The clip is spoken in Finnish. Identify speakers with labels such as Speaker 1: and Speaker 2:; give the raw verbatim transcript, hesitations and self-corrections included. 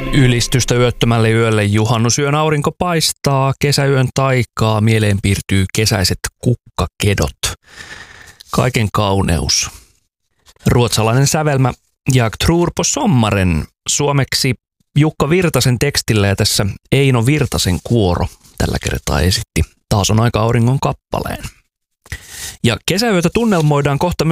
Speaker 1: Ylistystä yöttömälle yölle. Juhannusyön aurinko paistaa, kesäyön taikaa, mieleen piirtyy kesäiset kukkakedot. Kaiken kauneus. Ruotsalainen sävelmä Jag tror på sommaren, suomeksi Jukka Virtasen tekstillä, ja tässä Eino Virtasen kuoro tällä kertaa esitti Taas on aika auringon kappaleen. Ja kesäyötä tunnelmoidaan kohta